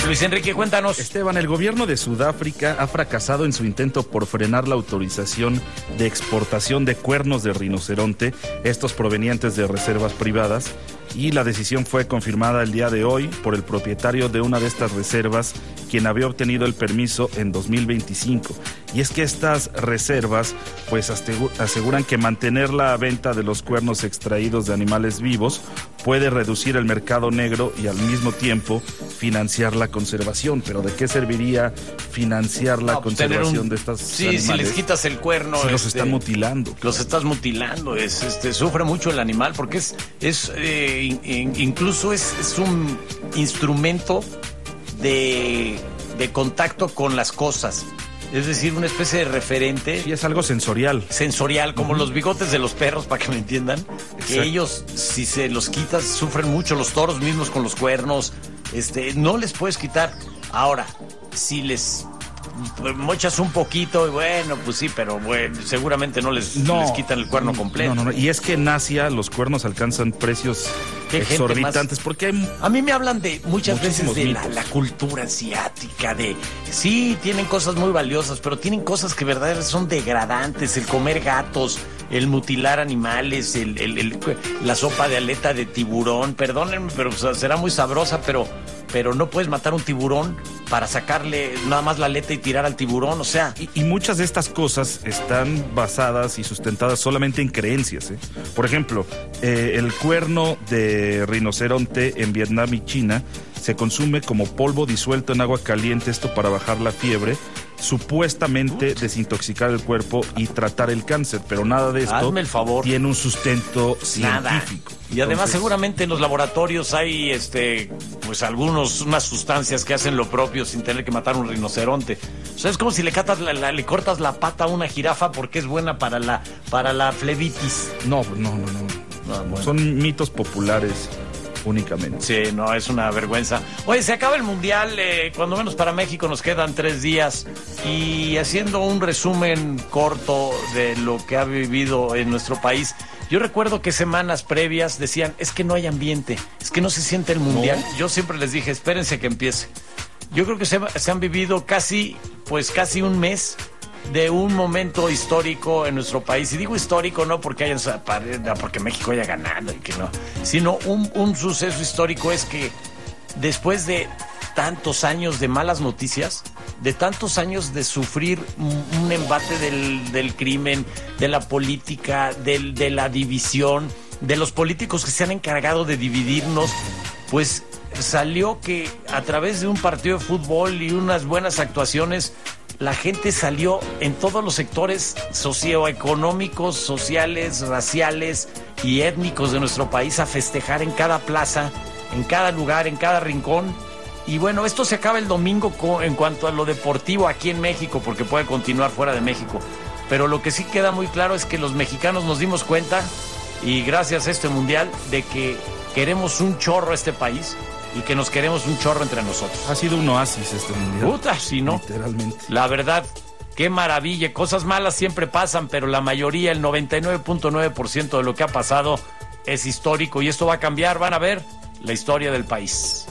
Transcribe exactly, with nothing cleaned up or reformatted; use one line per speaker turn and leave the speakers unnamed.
Luis Enrique, cuéntanos.
Esteban, el gobierno de Sudáfrica ha fracasado en su intento por frenar la autorización de exportación de cuernos de rinoceronte, estos provenientes de reservas privadas, y la decisión fue confirmada el día de hoy por el propietario de una de estas reservas, quien había obtenido el permiso en dos mil veinticinco. Y es que estas reservas pues aseguran que mantener la venta de los cuernos extraídos de animales vivos puede reducir el mercado negro y al mismo tiempo financiar la conservación. Pero ¿de qué serviría financiar la no, conservación un, de estas
sí,
animales?
Sí, si les quitas el cuerno...
Se los
este,
están mutilando.
Los estás mutilando, es, este, sufre mucho el animal porque es, es eh, in, in, incluso es, es un instrumento de, de contacto con las cosas. Es decir, una especie de referente.
Sí, es algo sensorial.
Sensorial, como uh-huh. los bigotes de los perros, para que me entiendan. Exacto. Que ellos, si se los quitas, sufren mucho. Los toros mismos con los cuernos. Este, no les puedes quitar. Ahora, si les mochas un poquito, y bueno, pues sí, pero bueno, seguramente no les, no, les quitan el cuerno completo.
No, no, no. Y es que en Asia los cuernos alcanzan precios exorbitantes, más, porque hay
a mí me hablan de muchas veces de la, la cultura asiática, de sí, tienen cosas muy valiosas, pero tienen cosas que verdaderamente son degradantes, el comer gatos, el mutilar animales, el, el, el, la sopa de aleta de tiburón, perdónenme, pero o sea, será muy sabrosa, pero pero no puedes matar un tiburón para sacarle nada más la aleta y tirar al tiburón, o sea...
Y, y muchas de estas cosas están basadas y sustentadas solamente en creencias, ¿eh? Por ejemplo, eh, el cuerno de rinoceronte en Vietnam y China se consume como polvo disuelto en agua caliente, esto para bajar la fiebre, supuestamente desintoxicar el cuerpo y tratar el cáncer, pero nada de esto
Hazme el favor.
tiene un sustento
nada.
científico.
Y además Entonces, seguramente en los laboratorios hay este pues algunos unas sustancias que hacen lo propio sin tener que matar un rinoceronte. O sea, es como si le, catas la, la, le cortas la pata a una jirafa porque es buena para la para la flebitis.
No, no, no, no. no bueno. Son mitos populares únicamente.
Sí, no, es una vergüenza. Oye, se acaba el Mundial, eh, cuando menos para México nos quedan tres días, y haciendo un resumen corto de lo que ha vivido en nuestro país, yo recuerdo que semanas previas decían, es que no hay ambiente, es que no se siente el Mundial. No. Yo siempre les dije, espérense que empiece. Yo creo que se, se han vivido casi, pues casi un mes de un momento histórico en nuestro país, y digo histórico no porque hayan porque México haya ganado y que no, sino un, un suceso histórico es que después de tantos años de malas noticias, de tantos años de sufrir un, un embate del, del crimen, de la política, del, de la división, de los políticos que se han encargado de dividirnos, pues salió que a través de un partido de fútbol y unas buenas actuaciones la gente salió en todos los sectores socioeconómicos, sociales, raciales y étnicos de nuestro país a festejar en cada plaza, en cada lugar, en cada rincón. Y bueno, esto se acaba el domingo en cuanto a lo deportivo aquí en México, porque puede continuar fuera de México. Pero lo que sí queda muy claro es que los mexicanos nos dimos cuenta, y gracias a este mundial, de que queremos un chorro a este país y que nos queremos un chorro entre nosotros.
Ha sido un oasis este mundial.
Puta, si no.
Literalmente.
La verdad, qué maravilla. Cosas malas siempre pasan, pero la mayoría, el noventa y nueve punto nueve por ciento de lo que ha pasado es histórico, y esto va a cambiar. Van a ver la historia del país.